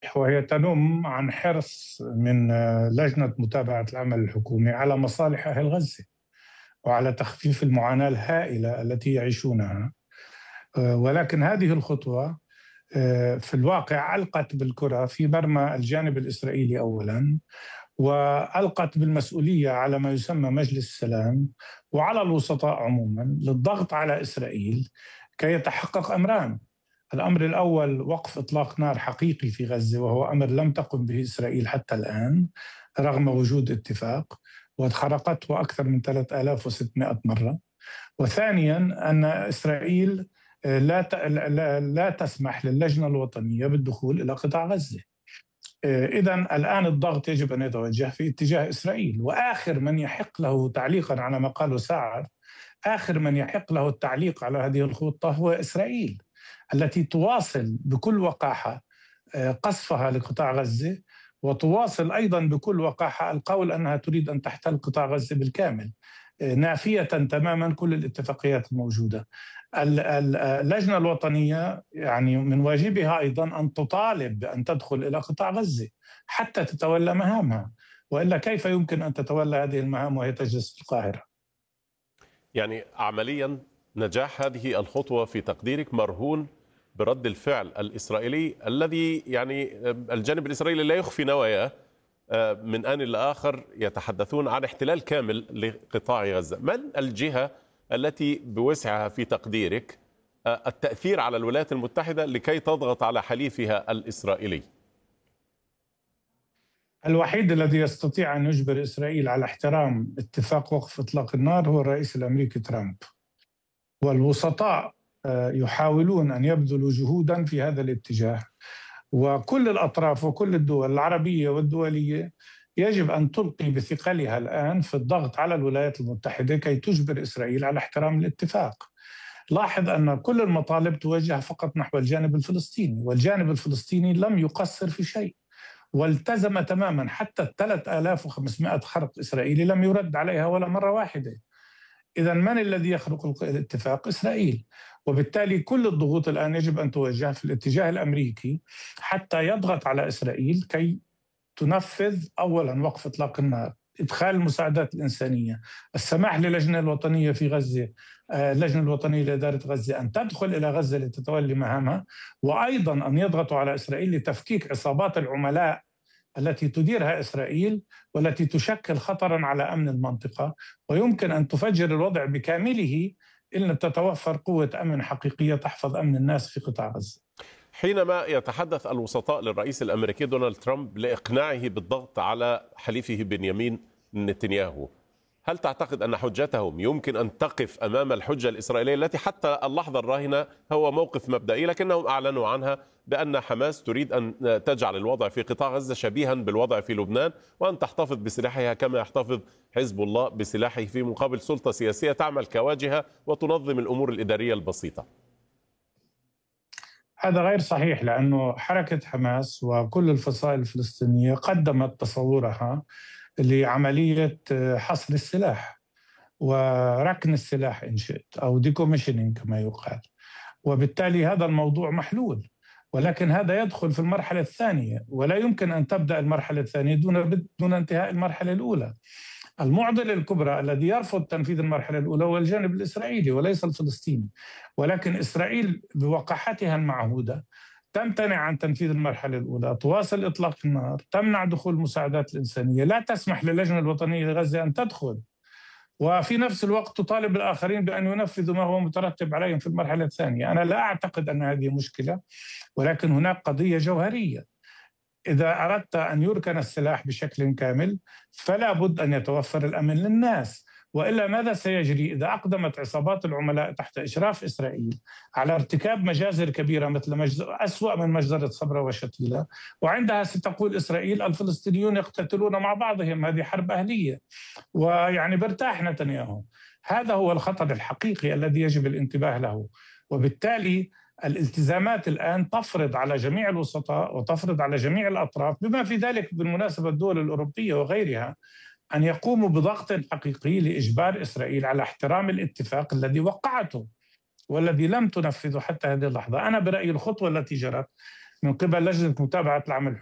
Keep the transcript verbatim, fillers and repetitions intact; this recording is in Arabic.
وهي تنم عن حرص من لجنة متابعة العمل الحكومي على مصالح أهل غزة وعلى تخفيف المعاناة الهائلة التي يعيشونها. ولكن هذه الخطوة في الواقع علقت بالكرة في مرمى الجانب الإسرائيلي أولاً، وألقت بالمسؤولية على ما يسمى مجلس السلام وعلى الوسطاء عموماً للضغط على إسرائيل كي يتحقق أمران. الأمر الأول وقف إطلاق نار حقيقي في غزة، وهو أمر لم تقم به إسرائيل حتى الآن رغم وجود اتفاق، وخرقته أكثر من ثلاثة آلاف وستمائة مرة. وثانياً أن إسرائيل لا لا لا تسمح للجنة الوطنية بالدخول إلى قطاع غزة. إذن الآن الضغط يجب أن يتوجه في اتجاه إسرائيل، وآخر من يحق له تعليقاً على ما قاله سعد، آخر من يحق له التعليق على هذه الخطة هو إسرائيل التي تواصل بكل وقاحة قصفها لقطاع غزة، وتواصل أيضا بكل وقاحة القول أنها تريد أن تحتل قطاع غزة بالكامل، نافية تماما كل الاتفاقيات الموجودة. اللجنة الوطنية يعني من واجبها أيضا أن تطالب بأن تدخل إلى قطاع غزة حتى تتولى مهامها، وإلا كيف يمكن أن تتولى هذه المهام وهي تجلس في القاهرة؟ يعني عمليا نجاح هذه الخطوة في تقديرك مرهون برد الفعل الإسرائيلي الذي يعني الجانب الإسرائيلي لا يخفي نواياه، من آن لآخر يتحدثون عن احتلال كامل لقطاع غزة. من الجهة التي بوسعها في تقديرك التأثير على الولايات المتحدة لكي تضغط على حليفها الإسرائيلي؟ الوحيد الذي يستطيع أن يجبر إسرائيل على احترام اتفاق وقف إطلاق النار هو الرئيس الأمريكي ترامب، والوسطاء يحاولون أن يبذلوا جهودا في هذا الاتجاه، وكل الأطراف وكل الدول العربية والدولية يجب أن تلقي بثقلها الآن في الضغط على الولايات المتحدة كي تجبر إسرائيل على احترام الاتفاق. لاحظ أن كل المطالب توجه فقط نحو الجانب الفلسطيني، والجانب الفلسطيني لم يقصر في شيء والتزم تماما، حتى ثلاثة آلاف وخمسمائة خرق إسرائيلي لم يرد عليها ولا مرة واحدة. إذن من الذي يخرق الاتفاق؟ إسرائيل. وبالتالي كل الضغوط الآن يجب أن توجه في الاتجاه الأمريكي حتى يضغط على إسرائيل كي تنفذ أولا وقف إطلاق النار، إدخال المساعدات الإنسانية، السماح للجنة الوطنية في غزة، اللجنة الوطنية لإدارة غزة أن تدخل إلى غزة لتتولي مهامها، وأيضا أن يضغطوا على إسرائيل لتفكيك عصابات العملاء التي تديرها إسرائيل والتي تشكل خطراً على أمن المنطقة، ويمكن أن تفجر الوضع بكامله إن تتوفر قوة أمن حقيقية تحفظ أمن الناس في قطاع غزة. حينما يتحدث الوسطاء للرئيس الأمريكي دونالد ترامب لإقناعه بالضغط على حليفه بنيامين نتنياهو، هل تعتقد أن حجتهم يمكن أن تقف أمام الحجة الإسرائيلية التي حتى اللحظة الراهنة هو موقف مبدئي لكنهم أعلنوا عنها بأن حماس تريد أن تجعل الوضع في قطاع غزة شبيها بالوضع في لبنان، وأن تحتفظ بسلاحها كما يحتفظ حزب الله بسلاحه في مقابل سلطة سياسية تعمل كواجهة وتنظم الأمور الإدارية البسيطة؟ هذا غير صحيح، لأنه حركة حماس وكل الفصائل الفلسطينية قدمت تصورها لعملية حصر السلاح وركن السلاح إن شئت، أو ديكوميشنينج كما يقال، وبالتالي هذا الموضوع محلول. ولكن هذا يدخل في المرحلة الثانية، ولا يمكن أن تبدأ المرحلة الثانية دون دون انتهاء المرحلة الأولى. المعضلة الكبرى الذي يرفض تنفيذ المرحلة الأولى هو الجانب الإسرائيلي وليس الفلسطيني، ولكن إسرائيل بوقاحتها المعهودة تمتنع عن تنفيذ المرحلة الأولى، تواصل إطلاق النار، تمنع دخول المساعدات الإنسانية، لا تسمح للجنة الوطنية لغزة أن تدخل، وفي نفس الوقت تطالب الآخرين بأن ينفذوا ما هو مترتب عليهم في المرحلة الثانية. أنا لا أعتقد أن هذه مشكلة، ولكن هناك قضية جوهرية. إذا أردت أن يركن السلاح بشكل كامل فلا بد أن يتوفر الأمن للناس، وإلا ماذا سيجري إذا أقدمت عصابات العملاء تحت إشراف إسرائيل على ارتكاب مجازر كبيرة مثل مجزر أسوأ من مجزرة صبرا وشتيلة، وعندها ستقول إسرائيل الفلسطينيون يقتتلون مع بعضهم، هذه حرب أهلية، ويعني برتاح نتنياهو. هذا هو الخطر الحقيقي الذي يجب الانتباه له. وبالتالي الالتزامات الآن تفرض على جميع الوسطاء وتفرض على جميع الأطراف، بما في ذلك بالمناسبة الدول الأوروبية وغيرها، أن يقوموا بضغط حقيقي لإجبار إسرائيل على احترام الاتفاق الذي وقعته والذي لم تنفذه حتى هذه اللحظة. أنا برأيي الخطوة التي جرت من قبل لجنة متابعة العمل